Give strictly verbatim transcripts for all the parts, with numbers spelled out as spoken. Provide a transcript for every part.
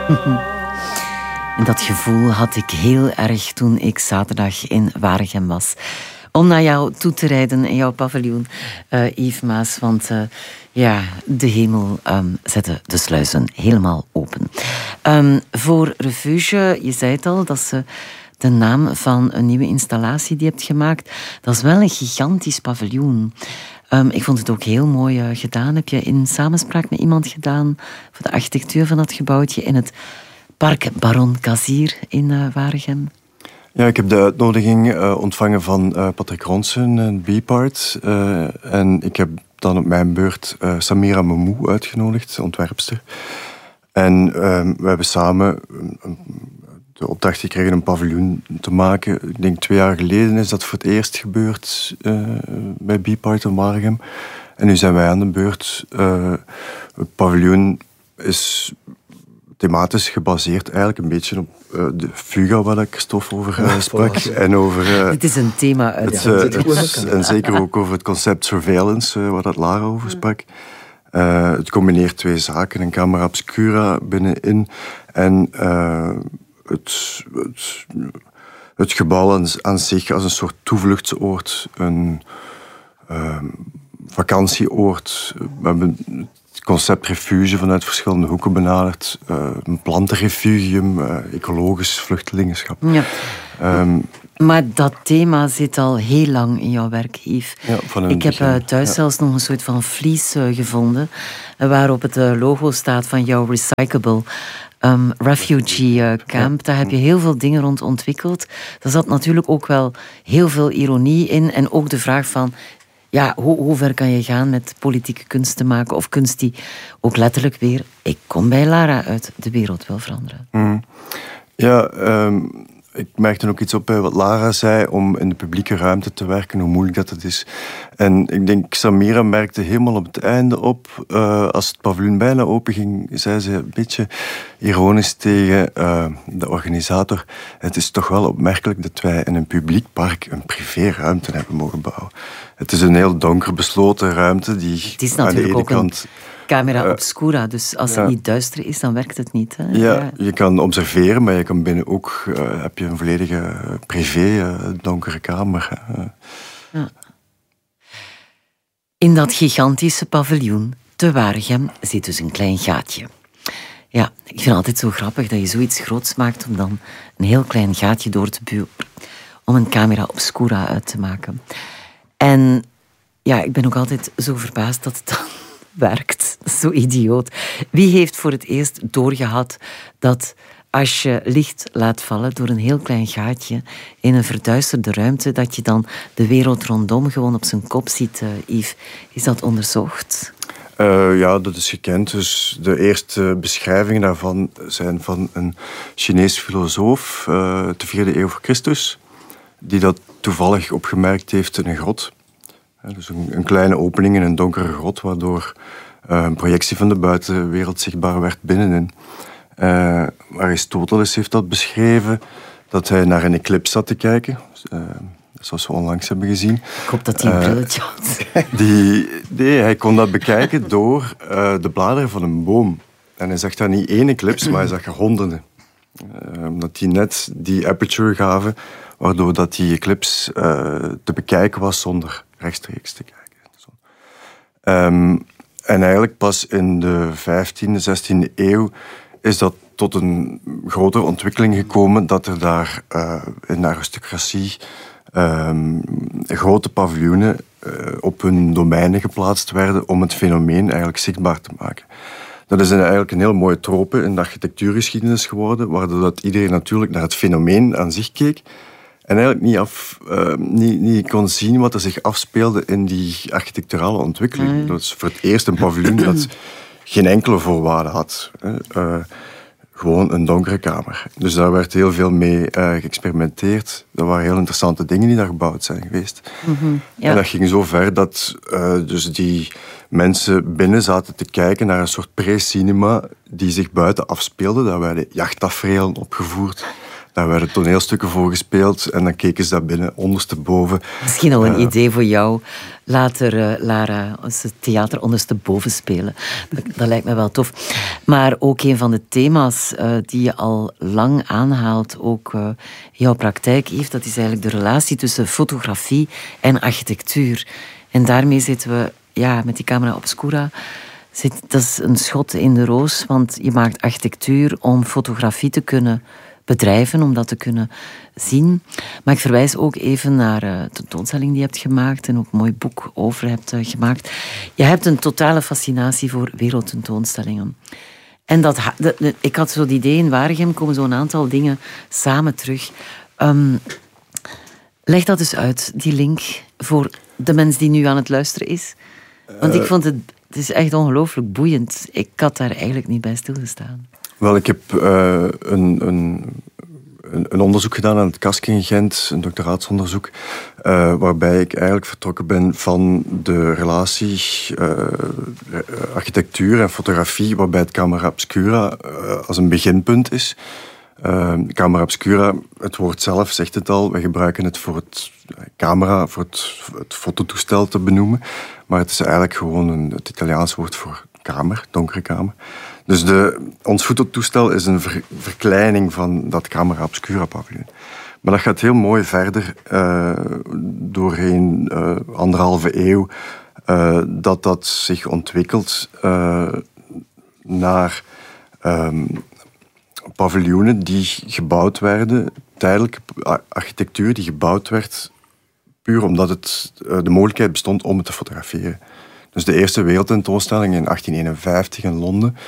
En dat gevoel had ik heel erg toen ik zaterdag in Waregem was. Om naar jou toe te rijden in jouw paviljoen, uh, Yves Maas. Want uh, ja, de hemel um, zette de sluizen helemaal open. Um, voor Refuge, je zei het al, dat is uh, de naam van een nieuwe installatie die je hebt gemaakt. Dat is wel een gigantisch paviljoen. Um, ik vond het ook heel mooi uh, gedaan. Heb je in samenspraak met iemand gedaan voor de architectuur van dat gebouwtje in het Park Baron Kazir in uh, Waregem? Ja, ik heb de uitnodiging uh, ontvangen van uh, Patrick Ronsen en B-Part. Uh, en ik heb dan op mijn beurt uh, Samira Memou uitgenodigd, de ontwerpster. En uh, we hebben samen uh, de opdracht gekregen een paviljoen te maken. Ik denk twee jaar geleden is dat voor het eerst gebeurd uh, bij B-Part in Waregem. En nu zijn wij aan de beurt. Uh, het paviljoen is thematisch gebaseerd eigenlijk een beetje op uh, de fuga waar ik Christophe over uh, sprak. Ja, en over, uh, het is een thema uit het, uh, het, En zeker ook over het concept surveillance, uh, waar dat Lara over sprak. Uh, het combineert twee zaken, een camera obscura binnenin en uh, het, het, het gebouw aan, aan zich als een soort toevluchtsoord, een uh, vakantieoord. We hebben het concept refuge vanuit verschillende hoeken benaderd. Uh, een plantenrefugium, uh, ecologisch vluchtelingenschap. Ja. Um, maar dat thema zit al heel lang in jouw werk, Yves. Ja, van ik heb uh, thuis ja. zelfs nog een soort van vlies uh, gevonden, uh, waarop het uh, logo staat van jouw recyclable um, refugee uh, camp. Ja. Daar heb je heel veel dingen rond ontwikkeld. Daar zat natuurlijk ook wel heel veel ironie in en ook de vraag van, ja, hoe, hoe ver kan je gaan met politieke kunst te maken of kunst die ook letterlijk weer, ik kom bij Lara uit, de wereld wil veranderen. Mm. Ja, um, ik merkte ook iets op bij wat Lara zei, om in de publieke ruimte te werken, hoe moeilijk dat het is. En ik denk, Samira merkte helemaal op het einde op, uh, als het paviljoen bijna open ging, zei ze een beetje ironisch tegen uh, de organisator, het is toch wel opmerkelijk dat wij in een publiek park een privéruimte hebben mogen bouwen. Het is een heel donker besloten ruimte die het is natuurlijk aan de ene ook kant een camera obscura, dus als ja. het niet duister is, dan werkt het niet. Hè? Ja, ja, je kan observeren, maar je kan binnen ook uh, heb je een volledige privé uh, donkere kamer. Uh. Ja. In dat gigantische paviljoen te Waregem zit dus een klein gaatje. Ja, ik vind het altijd zo grappig dat je zoiets groots maakt om dan een heel klein gaatje door te buren om een camera obscura uit te maken. En ja, ik ben ook altijd zo verbaasd dat het dan werkt. Zo idioot. Wie heeft voor het eerst doorgehad dat als je licht laat vallen door een heel klein gaatje in een verduisterde ruimte, dat je dan de wereld rondom gewoon op zijn kop ziet, uh, Yves? Is dat onderzocht? Uh, ja, dat is gekend. Dus de eerste beschrijvingen daarvan zijn van een Chinees filosoof, uh, de vierde eeuw voor Christus, die dat toevallig opgemerkt heeft in een grot. Dus een, een kleine opening in een donkere grot, waardoor uh, een projectie van de buitenwereld zichtbaar werd binnenin. Uh, Aristoteles heeft dat beschreven, dat hij naar een eclips zat te kijken, uh, zoals we onlangs hebben gezien. Ik hoop dat hij een brilletje had. Uh, die, nee, hij kon dat bekijken door uh, de bladeren van een boom. En hij zag daar niet één eclips, maar hij zag er honderden. Uh, omdat die net die aperture gaven, waardoor dat die eclips uh, te bekijken was zonder rechtstreeks te kijken. Um, en eigenlijk pas in de vijftiende, zestiende eeuw is dat tot een grotere ontwikkeling gekomen, dat er daar uh, in de aristocratie um, grote paviljoenen uh, op hun domeinen geplaatst werden om het fenomeen eigenlijk zichtbaar te maken. Dat is een, eigenlijk een heel mooie trope in de architectuurgeschiedenis geworden, waardoor dat iedereen natuurlijk naar het fenomeen aan zich keek en eigenlijk niet, af, uh, niet, niet kon zien wat er zich afspeelde in die architecturale ontwikkeling. Mm. Dat is voor het eerst een paviljoen dat geen enkele voorwaarde had. Uh, gewoon een donkere kamer. Dus daar werd heel veel mee uh, geëxperimenteerd. Er waren heel interessante dingen die daar gebouwd zijn geweest. Mm-hmm, ja. En dat ging zo ver dat uh, dus die mensen binnen zaten te kijken naar een soort pre-cinema die zich buiten afspeelde. Daar werden jachttaferelen opgevoerd. Daar werden toneelstukken voor gespeeld en dan keken ze daar binnen, ondersteboven. Misschien al een uh, idee voor jou. Later, uh, Lara, als het theater ondersteboven spelen. Dat, dat lijkt me wel tof. Maar ook een van de thema's uh, die je al lang aanhaalt, ook uh, jouw praktijk, Yves, dat is eigenlijk de relatie tussen fotografie en architectuur. En daarmee zitten we ja, met die camera obscura. Zit, dat is een schot in de roos, want je maakt architectuur om fotografie te kunnen bedrijven, om dat te kunnen zien. Maar ik verwijs ook even naar uh, de tentoonstelling die je hebt gemaakt en ook een mooi boek over hebt uh, gemaakt. Je hebt een totale fascinatie voor wereldtentoonstellingen. En dat, dat, ik had zo het idee, in Waregem komen zo'n aantal dingen samen terug. Um, leg dat eens uit, die link, voor de mens die nu aan het luisteren is. Want ik vond het, het is echt ongelooflijk boeiend. Ik had daar eigenlijk niet bij stilgestaan. Wel, ik heb uh, een, een, een onderzoek gedaan aan het K A S K in Gent, een doctoraatsonderzoek, uh, waarbij ik eigenlijk vertrokken ben van de relatie uh, architectuur en fotografie, waarbij het camera obscura uh, als een beginpunt is. Uh, camera obscura, het woord zelf zegt het al, we gebruiken het voor het camera, voor het, het fototoestel te benoemen, maar het is eigenlijk gewoon een, het Italiaans woord voor kamer, donkere kamer. Dus de, ons fototoestel is een ver, verkleining van dat camera obscura paviljoen. Maar dat gaat heel mooi verder uh, doorheen uh, anderhalve eeuw, uh, dat dat zich ontwikkelt uh, naar um, paviljoenen die gebouwd werden, tijdelijke architectuur die gebouwd werd, puur omdat het uh, de mogelijkheid bestond om het te fotograferen. Dus de eerste wereldtentoonstelling in achttien eenenvijftig in Londen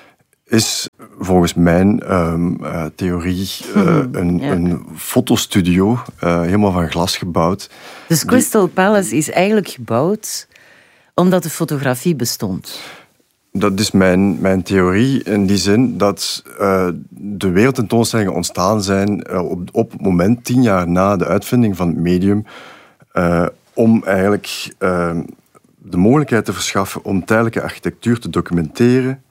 is volgens mijn um, uh, theorie uh, een, ja. een fotostudio, uh, helemaal van glas gebouwd. Dus Crystal die... Palace is eigenlijk gebouwd omdat de fotografie bestond? Dat is mijn, mijn theorie in die zin dat uh, de wereldtentoonstellingen ontstaan zijn uh, op, op het moment, tien jaar na de uitvinding van het medium, uh, om eigenlijk uh, de mogelijkheid te verschaffen om tijdelijke architectuur te documenteren.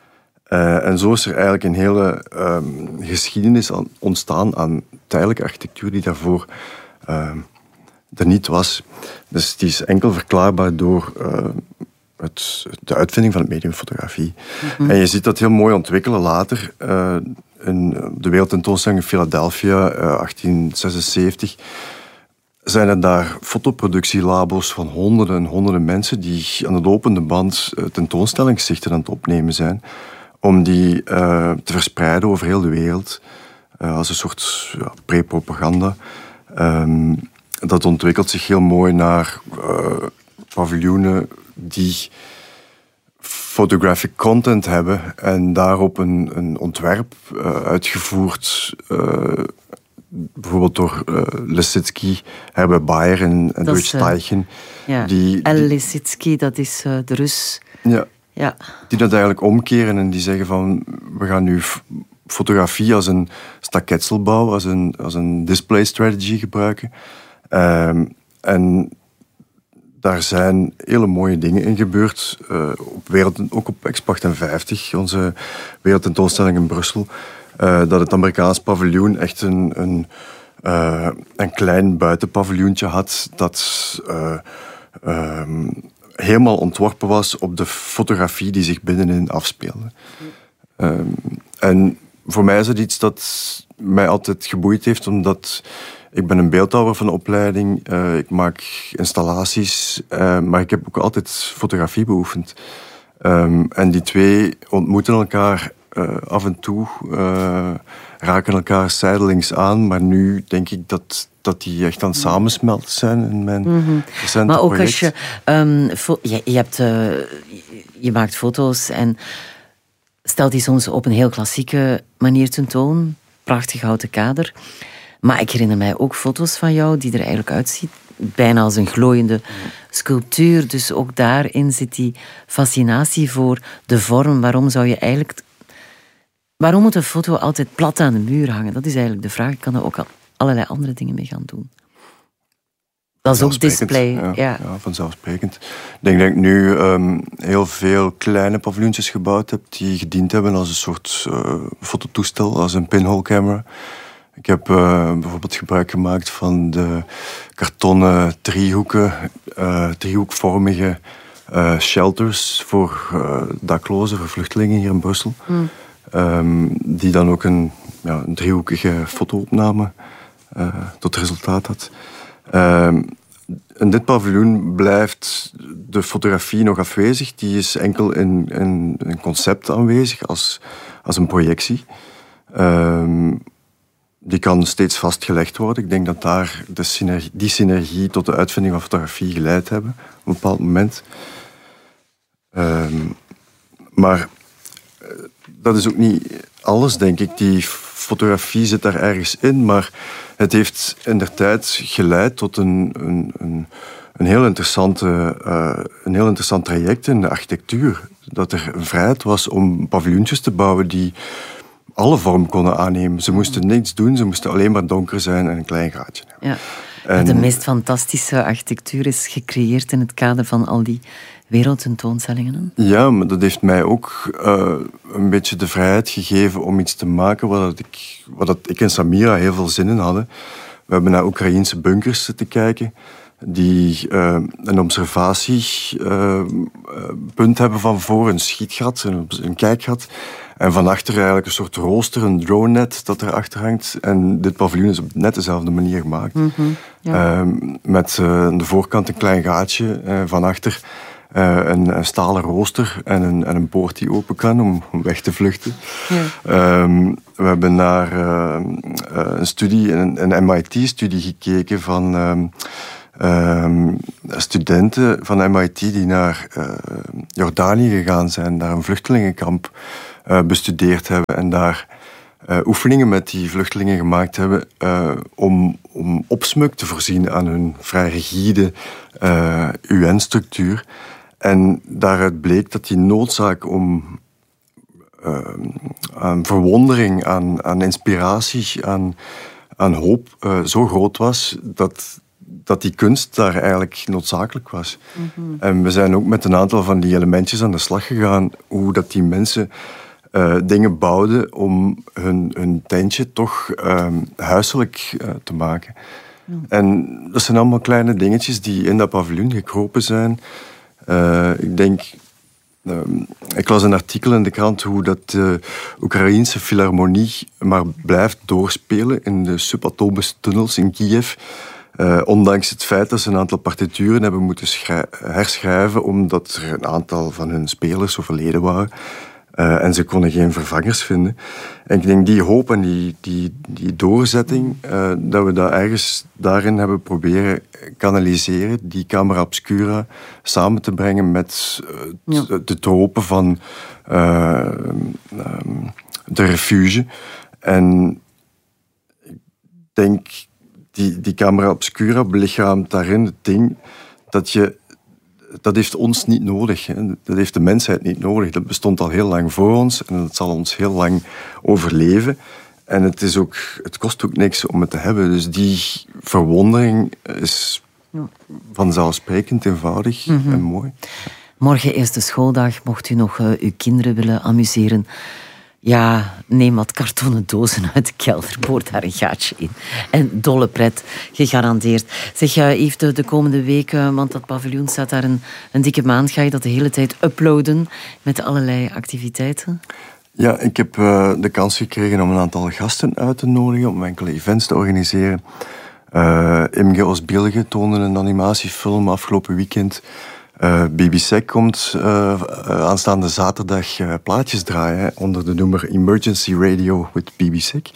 Uh, en zo is er eigenlijk een hele um, geschiedenis aan, ontstaan aan tijdelijke architectuur die daarvoor uh, er niet was. Dus die is enkel verklaarbaar door uh, het, de uitvinding van het medium fotografie. Mm-hmm. En je ziet dat heel mooi ontwikkelen later. Uh, in de wereldtentoonstelling in Philadelphia, uh, achttien zesenzeventig... zijn er daar fotoproductielabos van honderden en honderden mensen die aan de lopende band uh, tentoonstellingszichten aan het opnemen zijn, om die uh, te verspreiden over heel de wereld, uh, als een soort ja, pre-propaganda. Um, dat ontwikkelt zich heel mooi naar uh, paviljoenen die photographic content hebben en daarop een, een ontwerp uh, uitgevoerd, uh, bijvoorbeeld door uh, Lisitsky, Herbert Bayer en, en Deutsch Teichen. Ja. Die, die, Lisitsky, dat is uh, de Rus. Ja. Ja. Die dat eigenlijk omkeren en die zeggen van, we gaan nu fotografie als een staketselbouw, als een, als een display strategy gebruiken. Um, en daar zijn hele mooie dingen in gebeurd. Uh, op wereld, ook op Expo achtenvijftig, onze wereldtentoonstelling in Brussel. Uh, dat het Amerikaans paviljoen echt een, een, uh, een klein buitenpaviljoentje had dat uh, um, helemaal ontworpen was op de fotografie die zich binnenin afspeelde. Um, en voor mij is het iets dat mij altijd geboeid heeft, omdat ik ben een beeldhouwer van de opleiding. Uh, ik maak installaties, uh, maar ik heb ook altijd fotografie beoefend. Um, en die twee ontmoeten elkaar uh, af en toe, uh, raken elkaar zijdelings aan, maar nu denk ik dat, dat die echt aan het samensmelten zijn in mijn mm-hmm. recente maar ook project. Als je, um, fo- je, je, hebt, uh, je maakt foto's en stelt die soms op een heel klassieke manier tentoon. Prachtig houten kader. Maar ik herinner mij ook foto's van jou die er eigenlijk uitziet bijna als een glooiende sculptuur. Dus ook daarin zit die fascinatie voor de vorm. Waarom zou je eigenlijk... Waarom moet een foto altijd plat aan de muur hangen? Dat is eigenlijk de vraag. Ik kan er ook al allerlei andere dingen mee gaan doen. Dat is ook display. Ja, ja. ja, vanzelfsprekend. Ik denk dat ik nu um, heel veel kleine paviljoentjes gebouwd heb die gediend hebben als een soort uh, fototoestel, als een pinhole camera. Ik heb uh, bijvoorbeeld gebruik gemaakt van de kartonnen driehoeken, uh, driehoekvormige uh, shelters voor uh, daklozen, voor vluchtelingen hier in Brussel. Mm. Um, die dan ook een, ja, een driehoekige fotoopname uh, tot resultaat had. Um, in dit paviljoen blijft de fotografie nog afwezig. Die is enkel in, in een concept aanwezig, als, als een projectie. Um, die kan steeds vastgelegd worden. Ik denk dat daar de synergie, die synergie tot de uitvinding van fotografie geleid hebben op een bepaald moment. Um, maar uh, dat is ook niet alles, denk ik. Die fotografie zit daar ergens in, maar het heeft inderdaad geleid tot een, een, een, een, heel, interessante, uh, een heel interessant traject in de architectuur. Dat er een vrijheid was om paviljoentjes te bouwen die alle vorm konden aannemen. Ze moesten niets doen, ze moesten alleen maar donker zijn en een klein gaatje hebben. Ja. En de meest fantastische architectuur is gecreëerd in het kader van al die wereldtentoonstellingen. Ja, maar dat heeft mij ook uh, een beetje de vrijheid gegeven om iets te maken wat ik, wat ik en Samira heel veel zin in hadden. We hebben naar Oekraïense bunkers zitten kijken die uh, een observatiepunt uh, hebben van voor, een schietgat, een, een kijkgat. En van achter eigenlijk een soort rooster, een drone-net dat erachter hangt. En dit paviljoen is op net dezelfde manier gemaakt. Mm-hmm, ja. uh, met uh, aan de voorkant een klein gaatje, uh, van achter uh, een, een stalen rooster en een, en een poort die open kan om, om weg te vluchten. Ja. Um, we hebben naar uh, uh, een studie, een, een M I T-studie gekeken van Um, Um, studenten van M I T die naar uh, Jordanië gegaan zijn, daar een vluchtelingenkamp uh, bestudeerd hebben en daar uh, oefeningen met die vluchtelingen gemaakt hebben uh, om, om opsmuk te voorzien aan hun vrij rigide uh, U N-structuur. En daaruit bleek dat die noodzaak om uh, aan verwondering, aan, aan inspiratie, aan, aan hoop uh, zo groot was dat dat die kunst daar eigenlijk noodzakelijk was. Mm-hmm. En we zijn ook met een aantal van die elementjes aan de slag gegaan, hoe dat die mensen uh, dingen bouwden om hun, hun tentje toch uh, huiselijk uh, te maken. Mm. En dat zijn allemaal kleine dingetjes die in dat paviljoen gekropen zijn. Uh, ik denk... Uh, ik las een artikel in de krant hoe dat de Oekraïense Philharmonie maar blijft doorspelen in de subatomische tunnels in Kiev. Uh, ondanks het feit dat ze een aantal partituren hebben moeten schrij- herschrijven omdat er een aantal van hun spelers overleden waren. Uh, en ze konden geen vervangers vinden. En ik denk die hoop en die, die, die doorzetting, uh, dat we dat ergens daarin hebben proberen kanaliseren, die camera obscura samen te brengen met uh, ja. de tropen van uh, um, de refuge. En ik denk... Die, die camera obscura belichaamt daarin het ding dat je... Dat heeft ons niet nodig. Hè. Dat heeft de mensheid niet nodig. Dat bestond al heel lang voor ons en dat zal ons heel lang overleven. En het, is ook, het kost ook niks om het te hebben. Dus die verwondering is vanzelfsprekend eenvoudig mm-hmm. en mooi. Morgen eerste schooldag. Mocht u nog uh, uw kinderen willen amuseren... Ja, neem wat kartonnen dozen uit de kelder, boor daar een gaatje in. En dolle pret, gegarandeerd. Zeg, uh, Yves, de, de komende weken, want dat paviljoen staat daar een, een dikke maand, ga je dat de hele tijd uploaden met allerlei activiteiten? Ja, ik heb uh, de kans gekregen om een aantal gasten uit te nodigen, om enkele events te organiseren. Uh, Imge Osbilge toonde een animatiefilm afgelopen weekend. Uh, B B Sec komt uh, uh, aanstaande zaterdag uh, plaatjes draaien hè, onder de noemer Emergency Radio with B B Sec.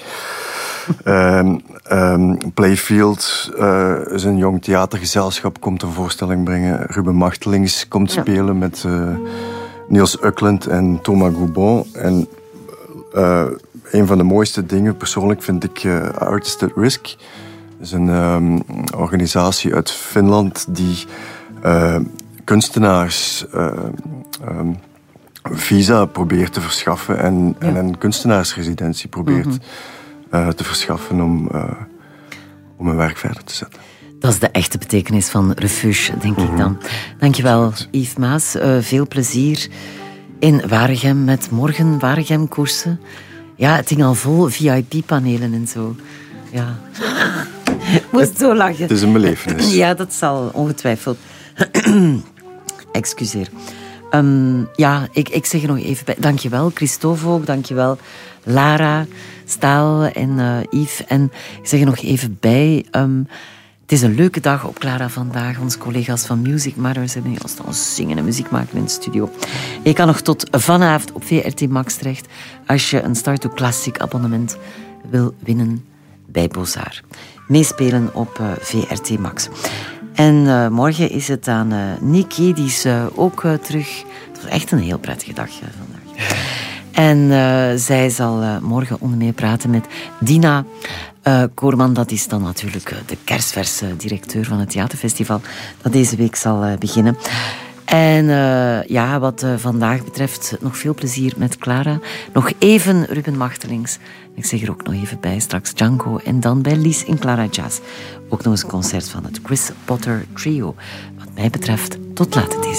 um, um, Playfield uh, is een jong theatergezelschap, komt een voorstelling brengen. Ruben Machtelings komt ja. spelen met uh, Niels Uckland en Thomas Goubon. En uh, een van de mooiste dingen persoonlijk vind ik uh, Artist at Risk. Dat is een um, organisatie uit Finland die... Uh, kunstenaars uh, um, visa probeert te verschaffen en, ja. en een kunstenaarsresidentie probeert mm-hmm. uh, te verschaffen om, uh, om hun werk verder te zetten. Dat is de echte betekenis van refuge, denk mm-hmm. ik dan. Dankjewel, Yves Maas. Uh, veel plezier in Waregem met morgen Waregem-koersen. Ja, het ging al vol V I P-panelen en zo. Ja. Ik moest zo lachen. Het is een belevenis. Ja, dat zal ongetwijfeld. Excuseer. Um, ja, ik, ik zeg er nog even bij. Dankjewel, Christophe ook. Dankjewel, Lara, Staal en uh, Yves. En ik zeg er nog even bij... Um, het is een leuke dag op Clara vandaag. Onze collega's van Music Matters hebben hier ons zingen en muziek maken in de studio. Je kan nog tot vanavond op V R T Max terecht als je een Start to Classic abonnement wil winnen bij Bozar. Meespelen op uh, V R T Max. En uh, morgen is het aan uh, Niki, die is uh, ook uh, terug. Het was echt een heel prettige dag uh, vandaag. En uh, zij zal uh, morgen onder meer praten met Dina uh, Koorman. Dat is dan natuurlijk uh, de kerstverse directeur van het theaterfestival dat deze week zal uh, beginnen. En uh, ja, wat uh, vandaag betreft, nog veel plezier met Clara. Nog even Ruben Machtelings. Ik zeg er ook nog even bij, straks Django. En dan bij Lies in Clara Jazz. Ook nog eens een concert van het Chris Potter Trio. Wat mij betreft, tot later deze